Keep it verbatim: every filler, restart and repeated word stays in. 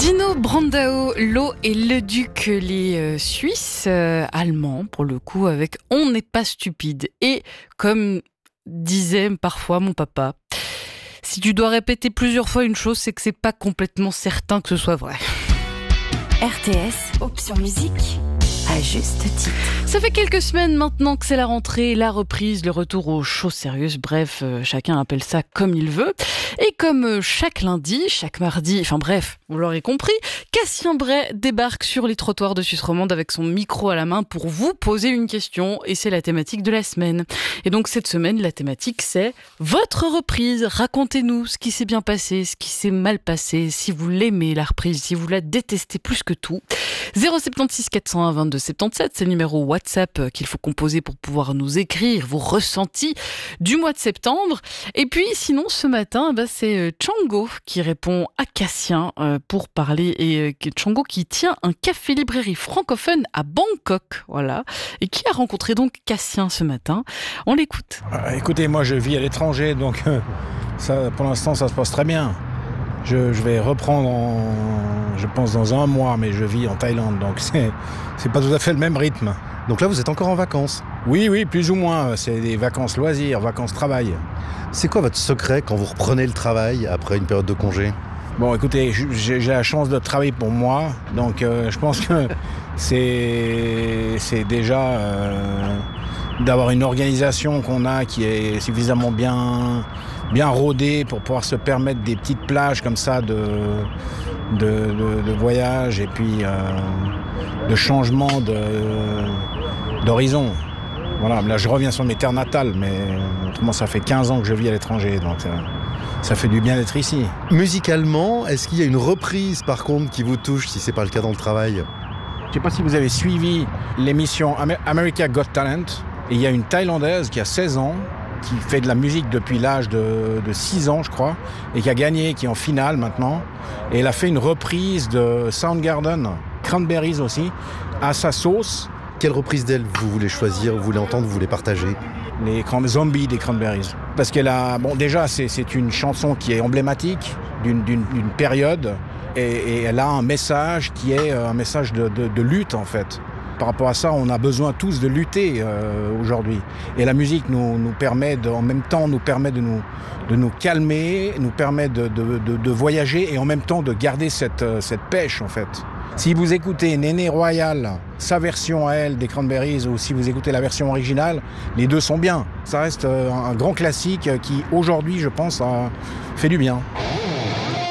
Dino Brandao, L'eau et le Duc, les euh, Suisses, euh, allemands pour le coup, avec On n'est pas stupide. Et comme disait parfois mon papa, si tu dois répéter plusieurs fois une chose, c'est que c'est pas complètement certain que ce soit vrai. R T S, option musique, à juste titre. Ça fait quelques semaines maintenant que c'est la rentrée, la reprise, le retour aux choses sérieuses. Bref, euh, chacun appelle ça comme il veut. Et comme euh, chaque lundi, chaque mardi, enfin bref, vous l'aurez compris, Cassien Bray débarque sur les trottoirs de Suisse romande avec son micro à la main pour vous poser une question. Et c'est la thématique de la semaine. Et donc cette semaine, la thématique c'est votre reprise. Racontez-nous ce qui s'est bien passé, ce qui s'est mal passé, si vous l'aimez la reprise, si vous la détestez plus que tout. zéro sept six quatre zéro un vingt-deux soixante-dix-sept, c'est le numéro WhatsApp qu'il faut composer pour pouvoir nous écrire vos ressentis du mois de septembre. Et puis sinon ce matin, bah, c'est Chango qui répond à Cassien euh, pour parler, et euh, Chango qui tient un café-librairie francophone à Bangkok, voilà, et qui a rencontré donc Cassien ce matin. On l'écoute. Euh, écoutez, moi je vis à l'étranger, donc euh, ça, pour l'instant ça se passe très bien. Je, je vais reprendre, en, je pense dans un mois, mais je vis en Thaïlande, donc c'est, c'est pas tout à fait le même rythme. Donc là, vous êtes encore en vacances? Oui, oui, plus ou moins. C'est des vacances loisirs, vacances travail. C'est quoi votre secret quand vous reprenez le travail après une période de congé? Bon, écoutez, j'ai, j'ai la chance de travailler pour moi, donc euh, je pense que c'est, c'est déjà euh, d'avoir une organisation qu'on a qui est suffisamment bien, bien rodée pour pouvoir se permettre des petites plages comme ça de, de, de, de voyage et puis euh, de changement de, d'horizon. Voilà, là je reviens sur mes terres natales, mais autrement ça fait quinze ans que je vis à l'étranger, donc ça, ça fait du bien d'être ici. Musicalement, est-ce qu'il y a une reprise par contre qui vous touche, si c'est pas le cas dans le travail? Je sais pas si vous avez suivi l'émission America Got Talent, et il y a une Thaïlandaise qui a seize ans, qui fait de la musique depuis l'âge de, de six ans, je crois, et qui a gagné, qui est en finale maintenant. Et elle a fait une reprise de Soundgarden, Cranberries aussi, à sa sauce. Quelle reprise d'elle vous voulez choisir, vous voulez entendre, vous voulez partager? Les Zombies des Cranberries. Parce qu'elle a... Bon, déjà, c'est, c'est une chanson qui est emblématique d'une, d'une, d'une période, et, et elle a un message qui est un message de, de, de lutte, en fait. Par rapport à ça, on a besoin tous de lutter euh, aujourd'hui. Et la musique nous, nous permet, de, en même temps, nous permet de nous, de nous calmer, nous permet de, de, de, de voyager et en même temps de garder cette, cette pêche, en fait. Si vous écoutez Néné Royal, sa version à elle des Cranberries, ou si vous écoutez la version originale, les deux sont bien. Ça reste un grand classique qui, aujourd'hui, je pense, a fait du bien.